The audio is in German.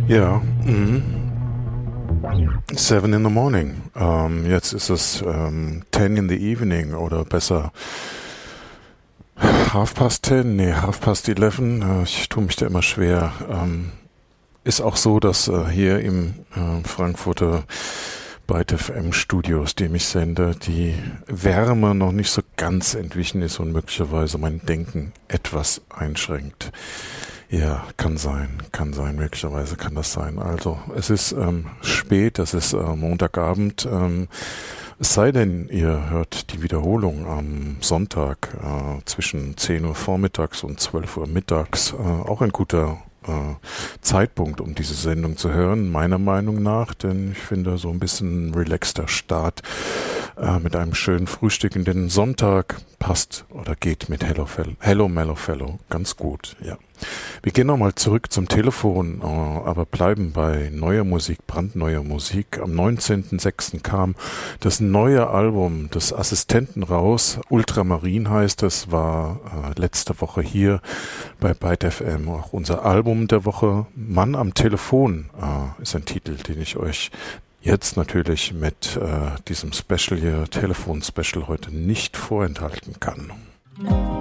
Ja, 7 in the morning. Jetzt ist es 10 in the evening oder besser half past 10, nee, half past 11. Ich tue mich da immer schwer. Ist auch so, dass hier im Frankfurter Byte FM Studios, dem ich sende, die Wärme noch nicht so ganz entwichen ist und möglicherweise mein Denken etwas einschränkt. Ja, kann sein, möglicherweise kann das sein. Also, es ist spät, es ist Montagabend, es sei denn, ihr hört die Wiederholung am Sonntag zwischen 10 Uhr vormittags und 12 Uhr mittags, auch ein guter Zeitpunkt, um diese Sendung zu hören, meiner Meinung nach, denn ich finde so ein bisschen relaxter Start mit einem schönen Frühstück in den Sonntag passt oder geht mit Hello Mellow Fellow ganz gut, ja. Wir gehen nochmal zurück zum Telefon, aber bleiben bei neuer Musik, brandneuer Musik. Am 19.06. kam das neue Album des Assistenten raus. Ultramarin heißt es, war letzte Woche hier bei Byte FM auch unser Album der Woche. Mann am Telefon ist ein Titel, den ich euch jetzt natürlich mit diesem Special hier, Telefon-Special heute nicht vorenthalten kann.